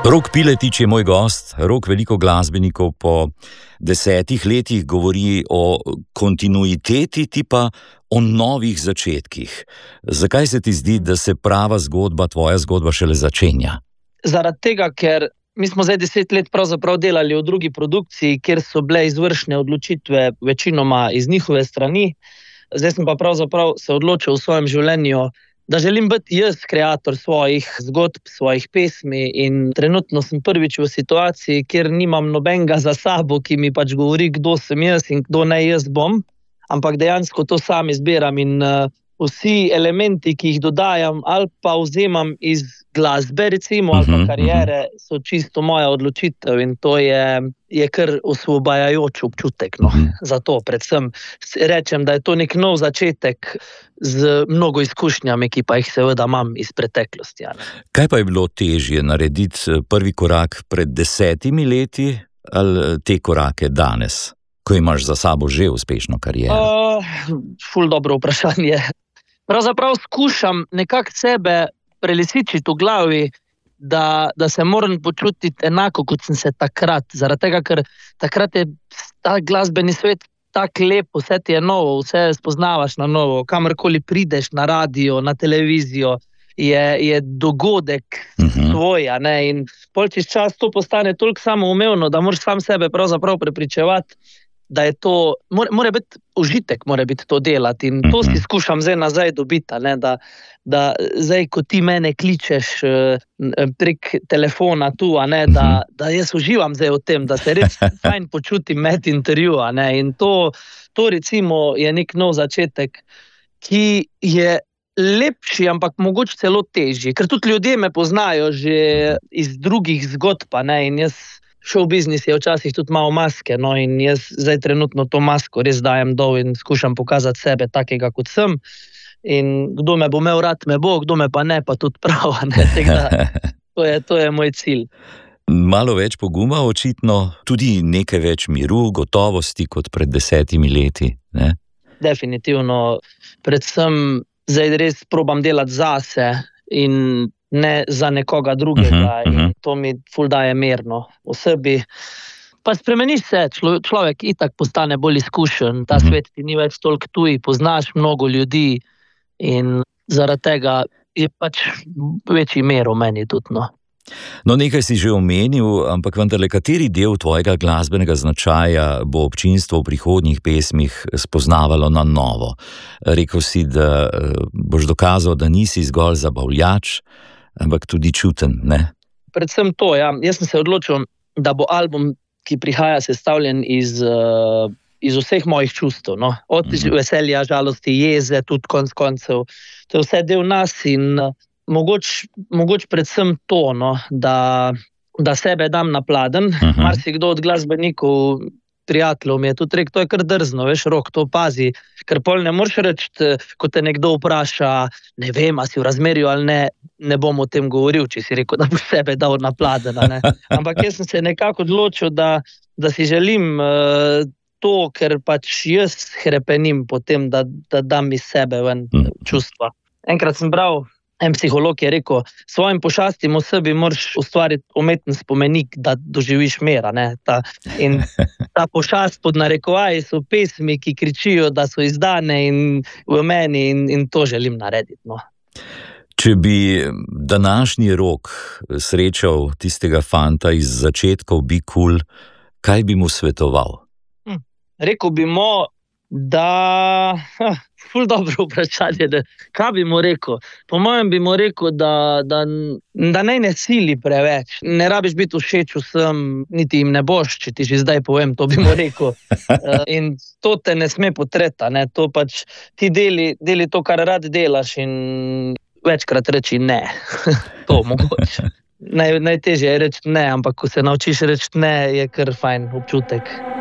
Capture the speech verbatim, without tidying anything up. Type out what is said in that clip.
Rok Piletič je moj gost. Rok, veliko glasbenikov po desetih letih govori o kontinuiteti, ti pa o novih začetkih. Zakaj se ti zdi, da se prava zgodba, tvoja zgodba šele začenja? Zaradi tega, ker mi smo zdaj deset let pravzaprav delali v drugi produkciji, kjer so bile izvršne odločitve večinoma iz njihove strani. Zdaj sem pa pravzaprav se odločil v svojem življenju, da želim biti jaz kreator svojih zgodb, svojih pesmi, in trenutno sem prvič v situaciji, kjer nimam nobenega za sabo, ki mi pač govori, kdo sem jaz in kdo naj jaz bom, ampak dejansko to sam izbiram in uh, vsi elementi, ki jih dodajam ali pa vzemam iz glasbe, recimo, ali pa kariere, so čisto moja odločitev in to je, je kar osvobajajoč občutek. No. Zato predvsem rečem, da je to nek nov začetek z mnogo izkušnjami, ki pa jih seveda imam iz preteklosti. Ja. Kaj pa je bilo težje, narediti prvi korak pred desetimi leti ali te korake danes, ko imaš za sabo že uspešno kariero? Uh, ful dobro vprašanje. Pravzaprav skušam nekako sebe prelisičiti v glavi, da, da se moram počutiti enako, kot sem se takrat. Zaradi tega, ker takrat je ta glasbeni svet tako lep, vse ti je novo, vse spoznavaš na novo, kamorkoli prideš, na radio, na televizijo, je, je dogodek tvoj, a ne, in pol čez čas to postane toliko samoumevno, da moraš sam sebe pravzaprav prepričevati, da je to, mora, mora biti užitek, mora biti to delati in to si skušam zdaj nazaj dobiti, ne, da, da zdaj, ko ti mene kličeš prek telefona tu, a ne, da, da jaz uživam zdaj v tem, da se res fajn počutim med intervju, a ne, in to, to recimo je nek nov začetek, ki je lepši, ampak mogoče celo težji, ker tudi ljudje me poznajo že iz drugih zgodb, a ne, in jaz show biznis je včasih tudi malo maske, no, in jaz zdaj trenutno to masko res dajem dol in skušam pokazati sebe takega, kot sem. In kdo me bo imel rad, me bo, kdo me pa ne, pa tudi prav, ne, tega, to je, to je moj cilj. Malo več poguma, očitno, tudi nekaj več miru, gotovosti kot pred desetimi leti, ne? Definitivno, predvsem zdaj res probam delati zase in ne za nekoga drugega, uh-huh, uh-huh. In to mi ful daje mirno v sebi. Pa spremeniš se, člo, človek itak postane bolj izkušen, ta uh-huh. svet ti ni več toliko tuj, poznaš mnogo ljudi in zaradi tega je pač večji mer v meni tudi, no. No, nekaj si že omenil, ampak vendarle, kateri del tvojega glasbenega značaja bo občinstvo v prihodnjih pesmih spoznavalo na novo? Rekel si, da boš dokazal, da nisi zgolj zabavljač, ampak tudi čuten, ne? Predvsem to, ja. Jaz sem se odločil, da bo album, ki prihaja, sestavljen iz, uh, iz vseh mojih čustev, no? Od mm-hmm. veselja, žalosti, jeze, tudi konc koncev. To je vse del nas in uh, mogoče mogoč predvsem to, no? da, da sebe dam na pladen. Mm-hmm. Marsikdo od glasbenikov, prijateljev mi je tudi rekel, to je kar drzno, veš, Rok, to pazi, ker pol ne moreš reči, ko te nekdo vpraša, ne vem, a si v razmerju ali ne, ne bom o tem govoril, če si rekel, da boš sebe dal na pladen, ne. Ampak jaz sem se nekako odločil, da, da si želim uh, to, ker pač jaz hrepenim po tem, da, da dam iz sebe ven čustva. Enkrat sem bral, en psiholog je rekel, svojim pošastim v sebi moraš ustvariti umeten spomenik, da doživiš mera, ne. Ta, in ta pošast pod narekovaji so pesmi, ki kričijo, da so izdane in v meni in, in to želim narediti, no. Če bi današnji Rok srečal tistega fanta iz začetkov Be Cool, kaj bi mu svetoval? Hm, rekel bi mu, da... Ha, ful dobro vprašanje, da, kaj bi mu rekel? Po mojem bi mu rekel, da, da, da naj ne sili preveč. Ne rabiš biti všeč vsem, niti jim ne boš, če ti že zdaj povem, to bi mu rekel. Uh, in to te ne sme potreta, ne? To pač ti deli, deli to, kar rad delaš in večkrat reči ne. To mogoče. Naj, najtežje je reči ne, ampak ko se naučiš reči ne, je kar fajn občutek.